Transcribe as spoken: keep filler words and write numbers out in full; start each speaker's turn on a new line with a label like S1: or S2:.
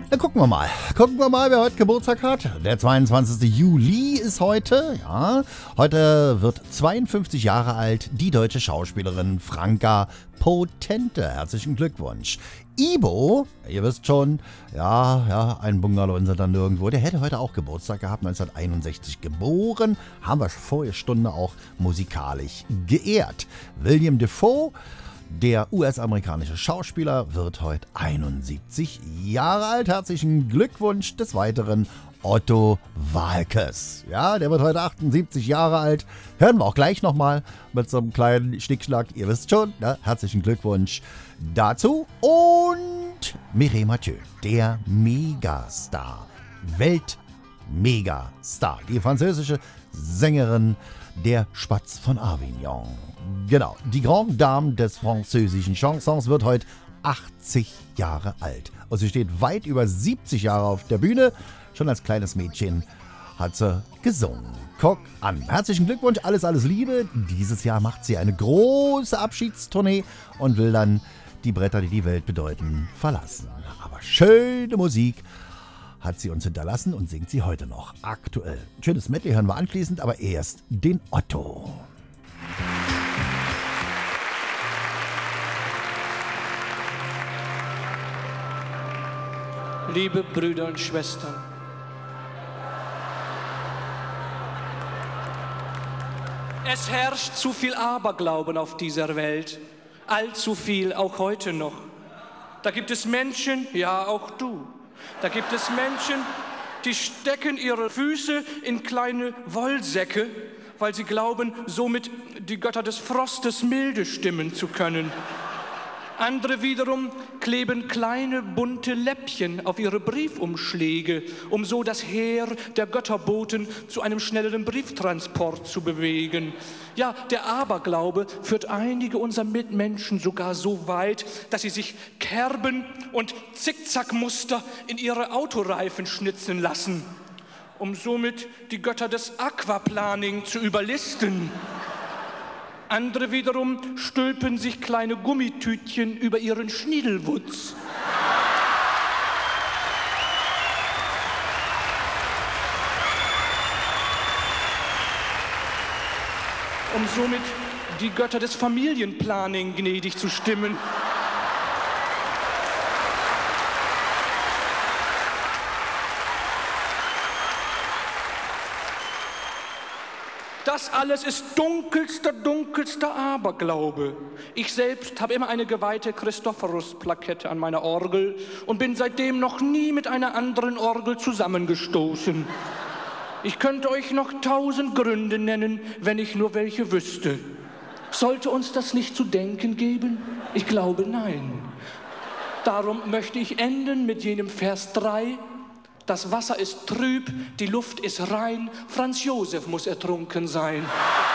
S1: Na, gucken wir mal. Gucken wir mal, wer heute Geburtstag hat. Der zweiundzwanzigste Juli ist heute. Ja, heute wird zweiundfünfzig Jahre alt die deutsche Schauspielerin Franka Potente. Herzlichen Glückwunsch. Ibo, ihr wisst schon, ja, ja, ein Bungalow in dann nirgendwo. Der hätte heute auch Geburtstag gehabt, neunzehnhunderteinundsechzig geboren. Haben wir vorige Stunde auch musikalisch geehrt. William Dafoe, der U S-amerikanische Schauspieler, wird heute einundsiebzig Jahre alt. Herzlichen Glückwunsch. Des Weiteren Otto Waalkes. Ja, der wird heute achtundsiebzig Jahre alt. Hören wir auch gleich nochmal mit so einem kleinen Schnickschnack. Ihr wisst schon, ne? Herzlichen Glückwunsch dazu. Und Mireille Mathieu, der Megastar. Weltmegastar. Die französische Sängerin Der Spatz von Avignon. Genau, die Grande Dame des französischen Chansons wird heute achtzig Jahre alt. Und sie steht weit über siebzig Jahre auf der Bühne. Schon als kleines Mädchen hat sie gesungen. Guck an. Herzlichen Glückwunsch, alles, alles Liebe. Dieses Jahr macht sie eine große Abschiedstournee und will dann die Bretter, die die Welt bedeuten, verlassen. Aber schöne Musik hat sie uns hinterlassen und singt sie heute noch aktuell. Schönes Medley hören wir anschließend, aber erst den Otto.
S2: Liebe Brüder und Schwestern, es herrscht zu viel Aberglauben auf dieser Welt, allzu viel, auch heute noch. Da gibt es Menschen, ja auch du, da gibt es Menschen, die stecken ihre Füße in kleine Wollsäcke, weil sie glauben, somit die Götter des Frostes milde stimmen zu können. Andere wiederum kleben kleine bunte Läppchen auf ihre Briefumschläge, um so das Heer der Götterboten zu einem schnelleren Brieftransport zu bewegen. Ja, der Aberglaube führt einige unserer Mitmenschen sogar so weit, dass sie sich Kerben und Zickzackmuster in ihre Autoreifen schnitzen lassen, um somit die Götter des Aquaplaning zu überlisten. Andere wiederum stülpen sich kleine Gummitütchen über ihren Schniedelwutz. Um somit die Götter des Familienplanning gnädig zu stimmen. Das alles ist dunkelster, dunkelster Aberglaube. Ich selbst habe immer eine geweihte Christophorus-Plakette an meiner Orgel und bin seitdem noch nie mit einer anderen Orgel zusammengestoßen. Ich könnte euch noch tausend Gründe nennen, wenn ich nur welche wüsste. Sollte uns das nicht zu denken geben? Ich glaube, nein. Darum möchte ich enden mit jenem Vers drei. Das Wasser ist trüb, die Luft ist rein, Franz Josef muss ertrunken sein.